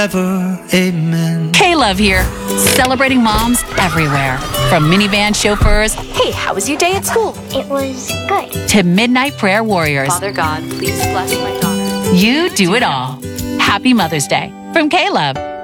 Ever, amen. K-Love here, celebrating moms everywhere. From minivan chauffeurs Hey, how was your day at school? It was good. to midnight prayer warriors. Father God, please bless my daughter. You do it all. Happy Mother's Day from K-Love.